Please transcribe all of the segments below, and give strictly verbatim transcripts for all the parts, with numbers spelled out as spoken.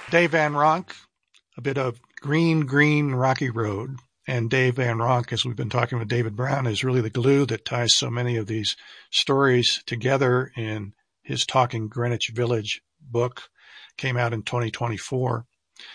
Dave Van Ronk, a bit of Green, Green, Rocky Road. And Dave Van Ronk, as we've been talking with David Brown, is really the glue that ties so many of these stories together in his Talking Greenwich Village book. Came out in twenty twenty-four.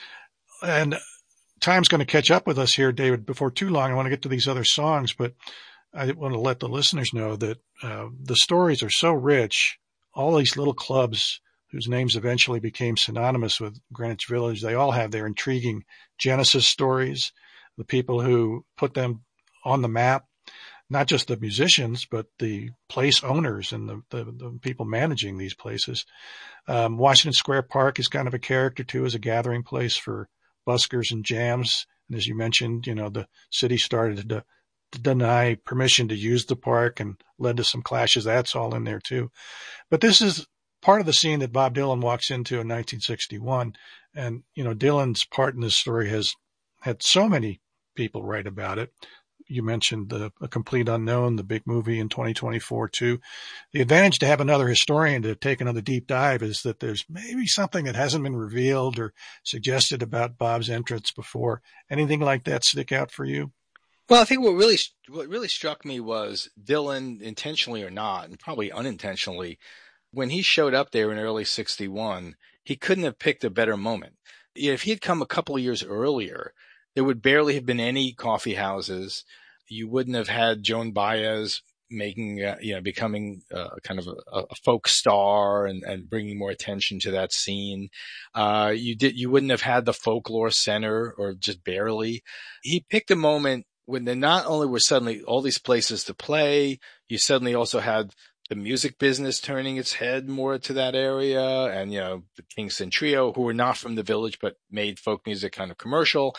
And time's going to catch up with us here, David. Before too long, I want to get to these other songs, but I want to let the listeners know that uh, the stories are so rich. All these little clubs whose names eventually became synonymous with Greenwich Village, they all have their intriguing genesis stories, the people who put them on the map, not just the musicians, but the place owners and the, the, the people managing these places. Um, Washington Square Park is kind of a character, too, as a gathering place for buskers and jams. And as you mentioned, you know, the city started to, to deny permission to use the park and led to some clashes. That's all in there, too. But this is part of the scene that Bob Dylan walks into in nineteen sixty-one. And, you know, Dylan's part in this story has had so many people write about it. You mentioned the A Complete Unknown, the big movie in twenty twenty-four, too. The advantage to have another historian to take another deep dive is that there's maybe something that hasn't been revealed or suggested about Bob's entrance before. Anything like that stick out for you? Well, I think what really what really struck me was Dylan, intentionally or not, and probably unintentionally, when he showed up there in early sixty-one, he couldn't have picked a better moment. If he had come a couple of years earlier, there would barely have been any coffee houses. You wouldn't have had Joan Baez making, uh, you know, becoming uh, kind of a, a folk star and, and bringing more attention to that scene. Uh, you did, you wouldn't have had the Folklore Center, or just barely. He picked a moment when there not only were suddenly all these places to play, you suddenly also had the music business turning its head more to that area, and, you know, the Kingston Trio, who were not from the Village but made folk music kind of commercial.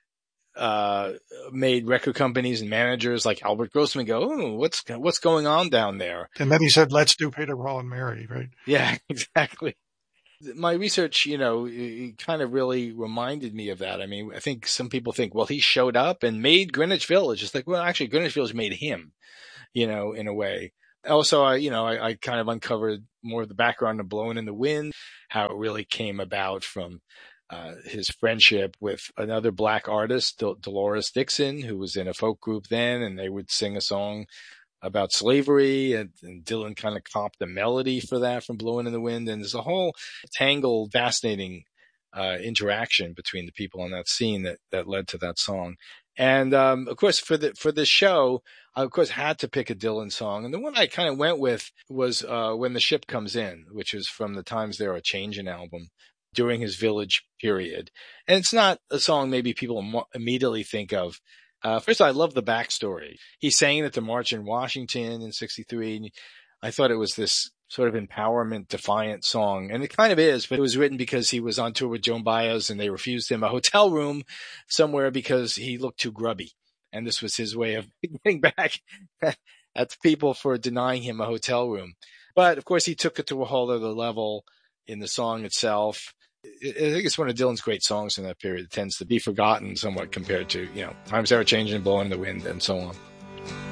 Uh, made record companies and managers like Albert Grossman go, oh, what's, what's going on down there? And then he said, let's do Peter, Paul, and Mary, right? Yeah, exactly. My research, you know, it kind of really reminded me of that. I mean, I think some people think, well, he showed up and made Greenwich Village. It's like, well, actually, Greenwich Village made him, you know, in a way. Also, I, you know, I, I kind of uncovered more of the background of Blowin' in the Wind, how it really came about from Uh, his friendship with another black artist, Del- Dolores Dixon, who was in a folk group then, and they would sing a song about slavery, and, and Dylan kind of copped the melody for that from Blowin' in the Wind. And there's a whole tangled, fascinating uh, interaction between the people on that scene that, that led to that song. And, um, of course, for the, for the show, I, of course, had to pick a Dylan song. And the one I kind of went with was, uh, When the Ship Comes In, which is from the Times There Are Changin' album, during his Village period. And it's not a song maybe people Im- immediately think of. Uh, first of all, I love the backstory. He sang it at the March in Washington in sixty-three. And I thought it was this sort of empowerment, defiant song. And it kind of is, but it was written because he was on tour with Joan Baez and they refused him a hotel room somewhere because he looked too grubby. And this was his way of getting back at the people for denying him a hotel room. But of course, he took it to a whole other level in the song itself. I think it's one of Dylan's great songs in that period. It tends to be forgotten somewhat compared to, you know, Times They Are Changing, Blowin' in the Wind, and so on.